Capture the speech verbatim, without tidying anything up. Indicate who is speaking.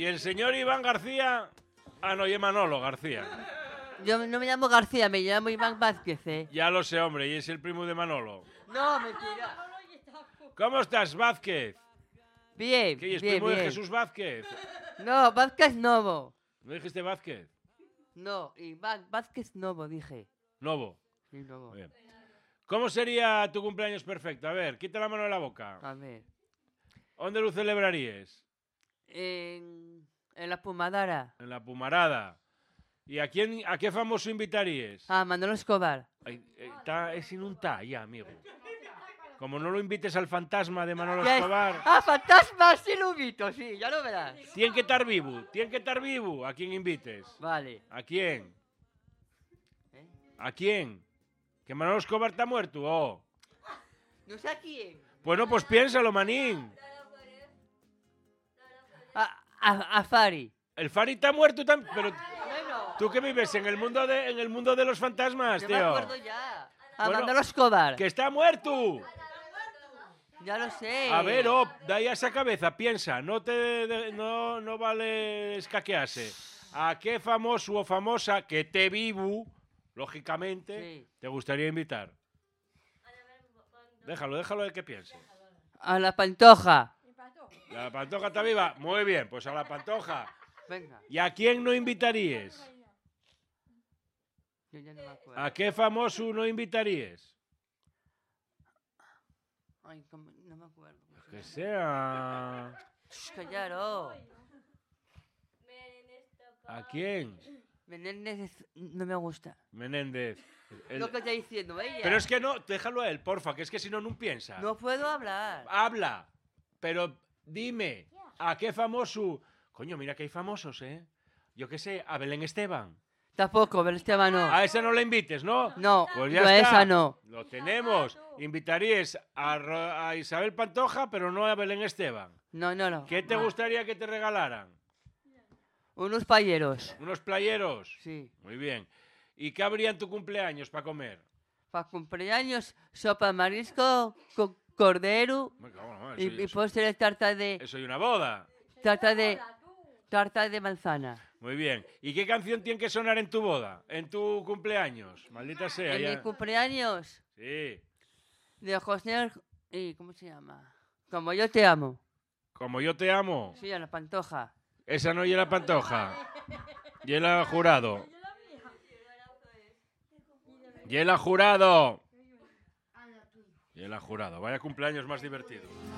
Speaker 1: ¿Y el señor Iván García? Ah, no, y Manolo García.
Speaker 2: Yo no me llamo García, me llamo Iván Vázquez, ¿eh?
Speaker 1: Ya lo sé, hombre, y es el primo de Manolo.
Speaker 2: No, mentira.
Speaker 1: ¿Cómo estás, Vázquez?
Speaker 2: Bien,
Speaker 1: ¿Qué es
Speaker 2: bien,
Speaker 1: primo de
Speaker 2: bien.
Speaker 1: Jesús Vázquez?
Speaker 2: No, Vázquez Novo.
Speaker 1: ¿No dijiste Vázquez?
Speaker 2: No, Iván Vázquez Novo, dije.
Speaker 1: Novo.
Speaker 2: Sí, Novo.
Speaker 1: Muy bien. ¿Cómo sería tu cumpleaños perfecto? A ver, quita la mano de la boca.
Speaker 2: A ver.
Speaker 1: ¿Dónde lo celebrarías?
Speaker 2: En, en la Pumadara.
Speaker 1: En la Pumarada. ¿Y a quién, a qué famoso invitarías?
Speaker 2: Ah, Manolo Escobar.
Speaker 1: Ay, eh, está, es sin un ta ya, amigo. Como no lo invites al fantasma de Manolo
Speaker 2: Ya es-
Speaker 1: Escobar,
Speaker 2: Ah, fantasma, sí lo invito, sí, ya lo verás.
Speaker 1: tiene que estar vivo, tiene que estar vivo. ¿A quién invites?
Speaker 2: Vale.
Speaker 1: ¿A quién?
Speaker 2: ¿Eh?
Speaker 1: ¿A quién? ¿Que Manolo Escobar está muerto? Oh.
Speaker 2: No sé a quién.
Speaker 1: Bueno, pues piénsalo, manín.
Speaker 2: A, a, a Fari.
Speaker 1: El Fari está muerto también, pero
Speaker 2: Bueno,
Speaker 1: tú que vives en el mundo de, en el mundo de los fantasmas,
Speaker 2: yo me
Speaker 1: tío.
Speaker 2: acuerdo ya. A
Speaker 1: Bueno,
Speaker 2: Manolo Escobar.
Speaker 1: ¡Que está muerto!
Speaker 2: Ya lo sé.
Speaker 1: A ver, oh, da ahí a esa cabeza, piensa, no te de- no, no vale escaquearse. ¿A qué famoso o famosa que te vivo, lógicamente,
Speaker 2: Sí.
Speaker 1: te gustaría invitar? Déjalo, déjalo de que piense.
Speaker 2: A la Pantoja.
Speaker 1: ¿La Pantoja está viva? Muy bien, pues a la Pantoja.
Speaker 2: Venga.
Speaker 1: ¿Y a quién no invitarías?
Speaker 2: Yo ya no me acuerdo.
Speaker 1: ¿A qué famoso no invitarías?
Speaker 2: Ay, cómo- no me acuerdo. cómo se
Speaker 1: Que
Speaker 2: llama.
Speaker 1: sea...
Speaker 2: Shh, callaros.
Speaker 1: ¿A quién?
Speaker 2: Menéndez es- no me gusta.
Speaker 1: Menéndez. El-
Speaker 2: Lo que está diciendo ella.
Speaker 1: Pero es que no, déjalo a él, porfa, que es que si no, no piensa.
Speaker 2: No puedo hablar.
Speaker 1: Habla, pero dime, ¿a qué famoso? Coño, mira que hay famosos, ¿eh? Yo qué sé, a Belén Esteban.
Speaker 2: Tampoco, Belén no.
Speaker 1: A esa no la invites, ¿no?
Speaker 2: No,
Speaker 1: Pues ya
Speaker 2: yo a
Speaker 1: está.
Speaker 2: esa no.
Speaker 1: Lo tenemos. Invitaríais a, Ro- a Isabel Pantoja, pero no a Belén Esteban.
Speaker 2: No, no, no.
Speaker 1: ¿Qué te
Speaker 2: no.
Speaker 1: gustaría que te regalaran?
Speaker 2: Unos payeros.
Speaker 1: ¿Unos playeros?
Speaker 2: Sí.
Speaker 1: Muy bien. ¿Y qué habría en tu cumpleaños para comer?
Speaker 2: Para cumpleaños, sopa de marisco con cordero
Speaker 1: Me cago en la madre,
Speaker 2: y,
Speaker 1: eso-
Speaker 2: y
Speaker 1: eso-
Speaker 2: postre tarta de
Speaker 1: Eso y una boda.
Speaker 2: tarta de tarta de manzana.
Speaker 1: Muy bien. ¿Y qué canción tiene que sonar en tu boda? En tu cumpleaños. Maldita sea.
Speaker 2: En
Speaker 1: ya.
Speaker 2: mi cumpleaños
Speaker 1: Sí.
Speaker 2: de José y ¿cómo se llama? Como yo te amo.
Speaker 1: Como yo te amo.
Speaker 2: Sí, a la Pantoja.
Speaker 1: Esa no y la Pantoja. Y el jurado. Y el jurado. Y el jurado. Vaya cumpleaños más divertido.